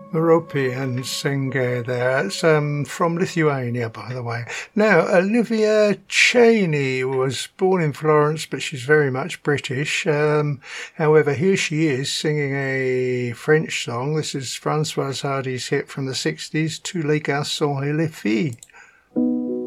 European singer there. It's from Lithuania, by the way. Now, Olivia Cheney was born in Florence, but she's very much British. However, here she is singing a French song. This is Françoise Hardy's hit from the 60s, Tous les garçons et les filles.